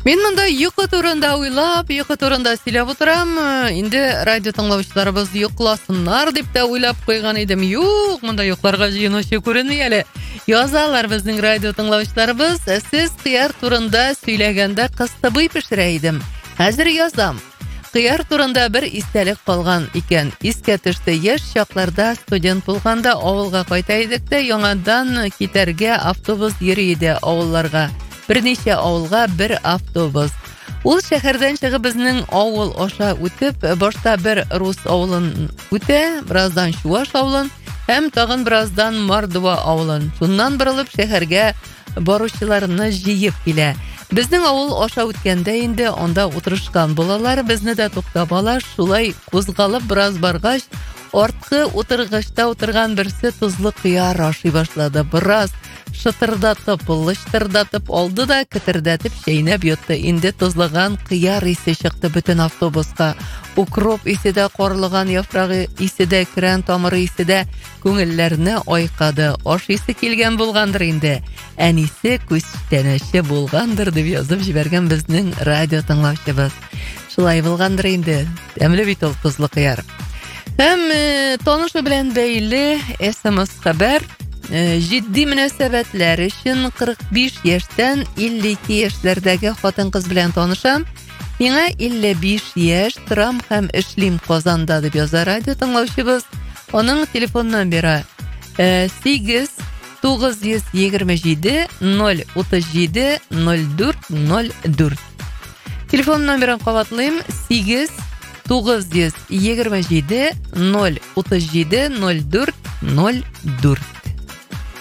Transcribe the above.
Мен мында йокы турында уйлап, йокы турында сөйләп утырам. Инде радио тыңлаучыларыбыз йокласыннар дип тә уйлап куйган идем. Юк, монда йокларга җыенучы күренми әле. Язалар безнең радио тыңлаучыларыбыз. Сез кыяр турында сөйләгәндә кыстыбый пешерә идем. Хәзер язам. Кыяр турында бер истәлек калган икән. Искә төште, яшь чакларда студент булганда авылга кайта идек тә, яңадан китәргә автобус йөри иде авылларга. Берничә авылга бер автобус. Ул шәһәрдән чыгып безнең авыл аша үтеп, башта бер рус авылын үтә, бераздан Чуаш авылын, һәм тагын бераздан Мордва авылын. Шуннан борылып шәһәргә баручыларны җыеп килә. Безнең авыл аша үткәндә инде анда утырышкан булалар, безне дә туктабалар, шулай кузгалып бераз баргач, арткы утыргычта утырган берсе тузлы кыяр ашый башлады. Бераз шытырдатып, лыштырдатып алды да кетердәтеп чәйнәп йотты. Инде тузлаган кыяр исе чыкты бөтен автобуска. Укроп исе дә, карлыган яфрагы исе дә, кран тамыры исе дә күңелләрне айкады. Ашыйсы килгән булгандыр инде. Әнисе күстәнәче булгандыр дип язып җибәргән безнең радио тыңлаучыбыз. Шулай булгандыр инде. Тәмле бит ул тузлы кыяр. Һәм танышы белән бәйле SMS хәбәр. Җитди мөнәсәбәтләр өчен 45 яшьтән 52 яшьләрдәге хатын-кыз белән танышам. Миңа 55 яшь, торам һәм эшлим Казанда дип яза радио тыңлаучыбыз. Аның телефон номеры 8 927 037 0404. Телефон номерын кабатлыйм: 8 927 037 0404.